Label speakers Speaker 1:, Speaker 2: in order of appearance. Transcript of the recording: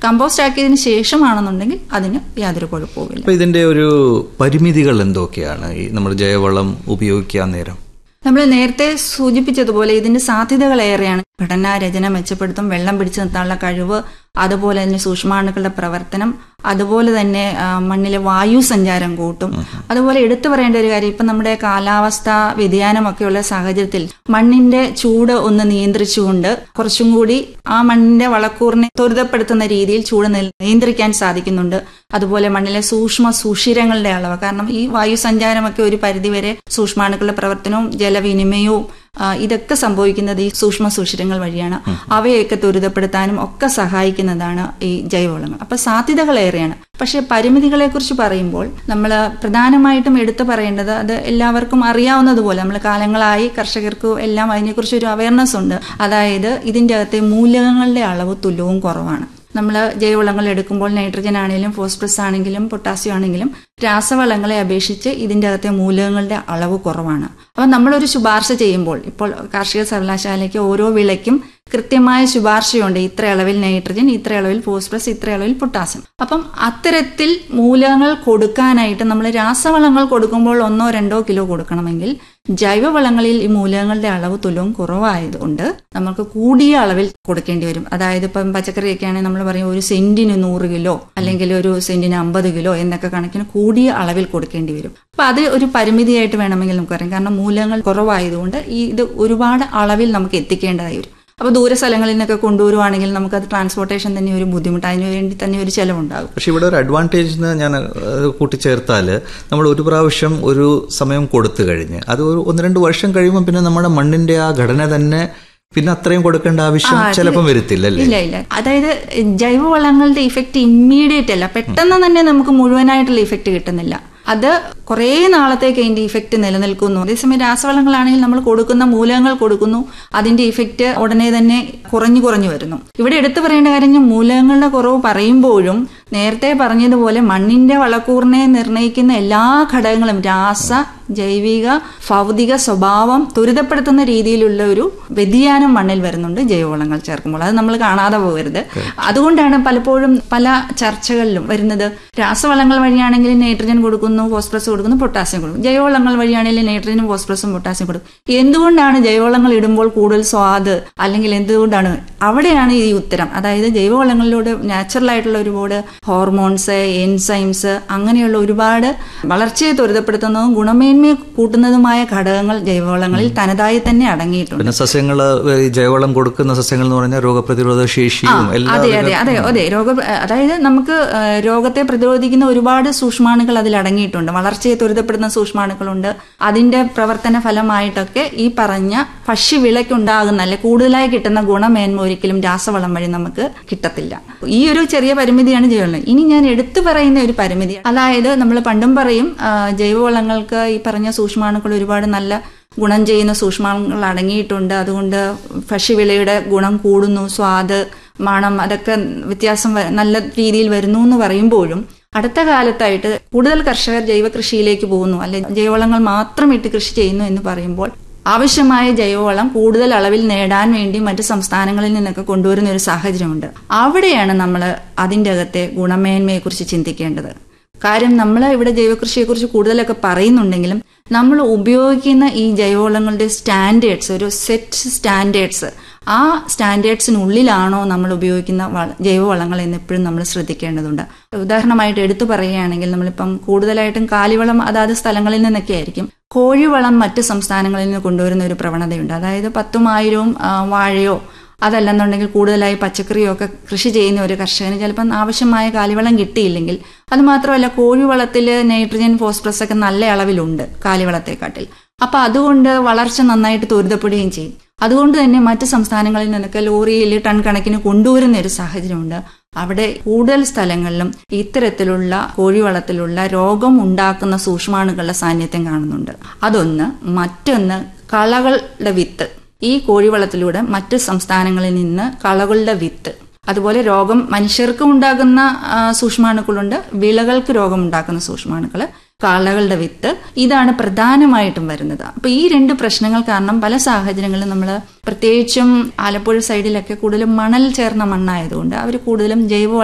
Speaker 1: Compost ആക്കിയതിന് ശേഷമാണെന്നുണ്ടെങ്കിൽ അതിന് യാതൊരു കുഴപ്പവുമില്ല.
Speaker 2: ഇതിന്റെ ഒരു പരിമിതികൾ എന്തൊക്കെയാണ് ഈ നമ്മൾ ജൈവവളം ഉപയോഗിക്കാൻ നേരം?
Speaker 1: നമ്മൾ നേരത്തെ സൂചിപ്പിച്ചതുപോലെ ഇതിന്റെ സാധ്യതകൾ ഏറെയാണ്. ഘടനാരചന മെച്ചപ്പെടുത്തും, വെള്ളം പിടിച്ചു നിർത്താനുള്ള കഴിവ്, അതുപോലെ തന്നെ സൂക്ഷ്മാണുക്കളുടെ പ്രവർത്തനം, അതുപോലെ തന്നെ മണ്ണിലെ വായു സഞ്ചാരം കൂട്ടും. അതുപോലെ എടുത്തു പറയേണ്ട ഒരു കാര്യം, ഇപ്പം നമ്മുടെ കാലാവസ്ഥ വ്യതിയാനമൊക്കെയുള്ള സാഹചര്യത്തിൽ മണ്ണിന്റെ ചൂട് ഒന്ന് നിയന്ത്രിച്ചുകൊണ്ട് കുറച്ചും കൂടി ആ മണ്ണിന്റെ വളക്കൂറിനെ ത്വരിതപ്പെടുത്തുന്ന രീതിയിൽ ചൂട് നിയന്ത്രിക്കാൻ സാധിക്കുന്നുണ്ട്. അതുപോലെ മണ്ണിലെ സൂക്ഷ്മ സുഷിരങ്ങളുടെ അളവ്, കാരണം ഈ വായു സഞ്ചാരമൊക്കെ ഒരു പരിധിവരെ സൂക്ഷ്മാണുക്കളുടെ പ്രവർത്തനവും ജലവിനിമയവും ഇതൊക്കെ സംഭവിക്കുന്നത് ഈ സൂക്ഷ്മ സുഷിരങ്ങൾ വഴിയാണ്. അവയൊക്കെ ത്വരിതപ്പെടുത്താനും ഒക്കെ സഹായിക്കുന്നതാണ് ഈ ജൈവവളങ്ങൾ. അപ്പൊ സാധ്യതകൾ ഏറെയാണ്. പക്ഷെ പരിമിതികളെ കുറിച്ച് പറയുമ്പോൾ നമ്മൾ പ്രധാനമായിട്ടും എടുത്തു പറയേണ്ടത്, അത് എല്ലാവർക്കും അറിയാവുന്നതുപോലെ നമ്മൾ കാലങ്ങളായി കർഷകർക്കും എല്ലാം അതിനെക്കുറിച്ച് ഒരു അവയർനെസ് ഉണ്ട്. അതായത് ഇതിൻ്റെ അകത്തെ മൂലകങ്ങളുടെ അളവ് തുലവും കുറവാണ്. നമ്മൾ ജൈവവളങ്ങൾ എടുക്കുമ്പോൾ നൈട്രജൻ ആണെങ്കിലും ഫോസ്ഫറസ് ആണെങ്കിലും പൊട്ടാസ്യം ആണെങ്കിലും രാസവളങ്ങളെ അപേക്ഷിച്ച് ഇതിൻ്റെ അകത്തെ മൂലകങ്ങളുടെ അളവ് കുറവാണ്. അപ്പം നമ്മളൊരു ശുപാർശ ചെയ്യുമ്പോൾ, ഇപ്പോൾ കാർഷിക സർവകലാശാലയ്ക്ക് ഓരോ വിളയ്ക്കും കൃത്യമായ ശുപാർശയുണ്ട്. ഇത്ര അളവിൽ നൈട്രജൻ, ഇത്ര അളവിൽ ഫോസ്ഫറസ്, ഇത്ര അളവിൽ പൊട്ടാസ്യം. അപ്പം അത്തരത്തിൽ മൂലകങ്ങൾ കൊടുക്കാനായിട്ട് നമ്മൾ രാസവളങ്ങൾ കൊടുക്കുമ്പോൾ 1-2 കിലോ കൊടുക്കണമെങ്കിൽ ജൈവവളങ്ങളിൽ ഈ മൂലകങ്ങളുടെ അളവ് തുലവും കുറവായതുകൊണ്ട് നമുക്ക് കൂടിയ അളവിൽ കൊടുക്കേണ്ടി വരും. അതായത് ഇപ്പം പച്ചക്കറിയൊക്കെ ആണെങ്കിൽ നമ്മൾ പറയും ഒരു സെന്റിന് 100 കിലോ അല്ലെങ്കിൽ ഒരു സെന്റിന് 50 കിലോ എന്നൊക്കെ കണക്കിന് കൂടിയ അളവിൽ കൊടുക്കേണ്ടി വരും. അപ്പൊ അത് ഒരു പരിമിതിയായിട്ട് വേണമെങ്കിൽ നമുക്ക് പറയാം. കാരണം മൂലകങ്ങൾ കുറവായതുകൊണ്ട് ഇത് ഒരുപാട് അളവിൽ നമുക്ക് എത്തിക്കേണ്ടതായി വരും. അപ്പൊ ദൂര സ്ഥലങ്ങളിൽ നിന്നൊക്കെ കൊണ്ടുവരുവാണെങ്കിൽ നമുക്കത് ട്രാൻസ്പോർട്ടേഷൻ തന്നെ ഒരു ബുദ്ധിമുട്ട്, അതിന് വേണ്ടി തന്നെ ഒരു ചെലവുണ്ടാകും.
Speaker 2: പക്ഷെ ഇവിടെ ഒരു അഡ്വാൻറ്റേജ് ഞാൻ കൂട്ടിച്ചേർത്താൽ, നമ്മൾ ഒരു പ്രാവശ്യം ഒരു സമയം കൊടുത്തു കഴിഞ്ഞ് അത് 1-2 വർഷം കഴിയുമ്പോൾ പിന്നെ നമ്മുടെ മണ്ണിന്റെ ആ ഘടന തന്നെ പിന്നെ അത്രയും കൊടുക്കേണ്ട ആവശ്യം ചിലപ്പം വരത്തില്ല.
Speaker 1: ഇല്ല. അതായത് ജൈവവളങ്ങളുടെ ഇഫക്റ്റ് ഇമ്മീഡിയറ്റ് അല്ല, പെട്ടെന്ന് തന്നെ നമുക്ക് മുഴുവനായിട്ടുള്ള ഇഫക്റ്റ് കിട്ടുന്നില്ല. അത് കുറേ നാളത്തേക്ക് അതിന്റെ ഇഫക്റ്റ് നിലനിൽക്കുന്നു. അതേസമയം രാസവളങ്ങളാണെങ്കിൽ നമ്മൾ കൊടുക്കുന്ന മൂലകങ്ങൾ കൊടുക്കുന്നു, അതിന്റെ ഇഫക്റ്റ് ഉടനെ തന്നെ കുറഞ്ഞു വരുന്നു. ഇവിടെ എടുത്തു പറയേണ്ട കാര്യം, മൂലകങ്ങളുടെ കുറവ് പറയുമ്പോഴും നേരത്തെ പറഞ്ഞതുപോലെ മണ്ണിന്റെ വളക്കൂറിനെ നിർണ്ണയിക്കുന്ന എല്ലാ ഘടകങ്ങളും രാസ, ജൈവിക, ഭൗതിക സ്വഭാവം ത്വരിതപ്പെടുത്തുന്ന രീതിയിലുള്ള ഒരു വ്യതിയാനം മണ്ണിൽ വരുന്നുണ്ട് ജൈവവളങ്ങൾ ചേർക്കുമ്പോൾ. അത് നമ്മൾ കാണാതെ പോകരുത്. അതുകൊണ്ടാണ് പലപ്പോഴും പല ചർച്ചകളിലും വരുന്നത്, രാസവളങ്ങൾ വഴിയാണെങ്കിൽ നൈട്രജൻ കൊടുക്കുന്നു, ഫോസ്ഫറസ് കൊടുക്കുന്നു, പൊട്ടാസ്യം കൊടുക്കും. ജൈവവളങ്ങൾ വഴിയാണെങ്കിൽ നൈട്രജനും ഫോസ്ഫറസും പൊട്ടാസ്യം കൊടുക്കും. എന്തുകൊണ്ടാണ് ജൈവവളങ്ങൾ ഇടുമ്പോൾ കൂടുതൽ സ്വാദ്, അല്ലെങ്കിൽ എന്തുകൊണ്ടാണ്? അവിടെയാണ് ഈ ഉത്തരം. അതായത് ജൈവവളങ്ങളിലൂടെ നാച്ചുറൽ ആയിട്ടുള്ള ഒരുപാട് ഹോർമോൺസ്, എൻസൈംസ്, അങ്ങനെയുള്ള ഒരുപാട് വളർച്ചയെ ത്വരിതപ്പെടുത്തുന്നതും ഗുണമേന്മയെ കൂട്ടുന്നതുമായ ഘടകങ്ങൾ ജൈവവളങ്ങളിൽ തനതായി തന്നെ അടങ്ങിയിട്ടുണ്ട്.
Speaker 2: പിന്നെ സസ്യങ്ങള് ജൈവവളം കൊടുക്കുന്ന സസ്യങ്ങൾ എന്ന് പറഞ്ഞാൽ രോഗപ്രതിരോധ ശേഷിയും
Speaker 1: അതെ അതായത് നമുക്ക് രോഗത്തെ പ്രതിരോധിക്കുന്ന ഒരുപാട് സൂക്ഷ്മാണുക്കൾ അതിൽ അടങ്ങിയിട്ടുണ്ട്. വളർച്ചയെ ത്വരിതപ്പെടുന്ന സൂക്ഷ്മാണുക്കളുണ്ട്. അതിന്റെ പ്രവർത്തന ഫലമായിട്ടൊക്കെ ഈ പറഞ്ഞ ഭക്ഷ്യവിളയ്ക്കുണ്ടാകുന്ന അല്ലെ കൂടുതലായി കിട്ടുന്ന ഗുണമേന്മ ഒരിക്കലും രാസവളം വഴി നമുക്ക് കിട്ടത്തില്ല. ഈ ഒരു ചെറിയ പരിമിതിയാണ് ജൈവവളം. ഇനി ഞാൻ എടുത്തു പറയുന്ന ഒരു പരിമിതി, അതായത് നമ്മൾ പണ്ടും പറയും ജൈവവളങ്ങൾക്ക് ഈ പറഞ്ഞ സൂക്ഷ്മാണുക്കൾ ഒരുപാട് നല്ല ഗുണം ചെയ്യുന്ന സൂക്ഷ്മാണുക്കൾ അടങ്ങിയിട്ടുണ്ട്, അതുകൊണ്ട് ഭക്ഷ്യവിളയുടെ ഗുണം കൂടുന്നു, സ്വാദ്, മണം അതൊക്കെ വ്യത്യാസം നല്ല രീതിയിൽ വരുന്നു എന്ന് പറയുമ്പോഴും അടുത്ത കാലത്തായിട്ട് കൂടുതൽ കർഷകർ ജൈവ കൃഷിയിലേക്ക് പോകുന്നു, അല്ലെ ജൈവവളങ്ങൾ മാത്രം ഇട്ട് കൃഷി ചെയ്യുന്നു എന്ന് പറയുമ്പോൾ ആവശ്യമായ ജൈവവളം കൂടുതൽ അളവിൽ നേടാൻ വേണ്ടി മറ്റ് സംസ്ഥാനങ്ങളിൽ നിന്നൊക്കെ കൊണ്ടുവരുന്ന ഒരു സാഹചര്യമുണ്ട്. അവിടെയാണ് നമ്മൾ അതിൻ്റെ അകത്തെ ഗുണമേന്മയെക്കുറിച്ച് ചിന്തിക്കേണ്ടത്. കാര്യം നമ്മൾ ഇവിടെ ജൈവകൃഷിയെക്കുറിച്ച് കൂടുതലൊക്കെ പറയുന്നുണ്ടെങ്കിലും നമ്മൾ ഉപയോഗിക്കുന്ന ഈ ജൈവവളങ്ങളുടെ സ്റ്റാൻഡേർഡ്സ്, ഒരു സെറ്റ് സ്റ്റാൻഡേർഡ്സ്, ആ സ്റ്റാൻഡേർഡ്സിനുള്ളിലാണോ നമ്മൾ ഉപയോഗിക്കുന്ന ജൈവവളങ്ങൾ എന്ന് എപ്പോഴും നമ്മൾ ശ്രദ്ധിക്കേണ്ടതുണ്ട്. ഉദാഹരണമായിട്ട് എടുത്തു പറയുകയാണെങ്കിൽ നമ്മളിപ്പം കൂടുതലായിട്ടും കാലിവളം അതാത് സ്ഥലങ്ങളിൽ നിന്നൊക്കെ ആയിരിക്കും. കോഴിവളം മറ്റ് സംസ്ഥാനങ്ങളിൽ നിന്ന് കൊണ്ടുവരുന്ന ഒരു പ്രവണതയുണ്ട്. അതായത് 10,000 വാഴയോ അതല്ലെന്നുണ്ടെങ്കിൽ കൂടുതലായി പച്ചക്കറിയോ ഒക്കെ കൃഷി ചെയ്യുന്ന ഒരു കർഷകന് ചിലപ്പം ആവശ്യമായ കാലിവളം കിട്ടിയില്ലെങ്കിൽ, അത് മാത്രമല്ല കോഴിവളത്തിൽ നൈട്രജൻ, ഫോസ്ഫറസ് ഒക്കെ നല്ല അളവിലുണ്ട് കാലിവളത്തെക്കാട്ടിൽ. അപ്പം അതുകൊണ്ട് വളർച്ച നന്നായിട്ട് ത്വരിതപ്പെടുകയും ചെയ്യും. അതുകൊണ്ട് തന്നെ മറ്റ് സംസ്ഥാനങ്ങളിൽ നിന്നൊക്കെ ലോറിയിൽ ടൺ കണക്കിന് കൊണ്ടുവരുന്ന ഒരു സാഹചര്യമുണ്ട്. അവിടെ കൂടുതൽ സ്ഥലങ്ങളിലും ഇത്തരത്തിലുള്ള കോഴിവളത്തിലുള്ള രോഗം ഉണ്ടാക്കുന്ന സൂക്ഷ്മാണുക്കളുടെ സാന്നിധ്യം കാണുന്നുണ്ട്. അതൊന്ന്. മറ്റൊന്ന്, കളകളുടെ വിത്ത്. ഈ കോഴിവളത്തിലൂടെ മറ്റ് സംസ്ഥാനങ്ങളിൽ നിന്ന് കളകളുടെ വിത്ത്, അതുപോലെ രോഗം മനുഷ്യർക്ക് ഉണ്ടാകുന്ന സൂക്ഷ്മാണുക്കളുണ്ട്, വിളകൾക്ക് രോഗം ഉണ്ടാക്കുന്ന സൂക്ഷ്മാണുക്കൾ, കളകളുടെ വിത്ത്, ഇതാണ് പ്രധാനമായിട്ടും വരുന്നത്. അപ്പൊ ഈ 2 പ്രശ്നങ്ങൾ കാരണം പല സാഹചര്യങ്ങളിലും നമ്മൾ പ്രത്യേകിച്ചും ആലപ്പുഴ സൈഡിലൊക്കെ കൂടുതലും മണൽ ചേർന്ന മണ്ണായതുകൊണ്ട് അവർ കൂടുതലും ജൈവ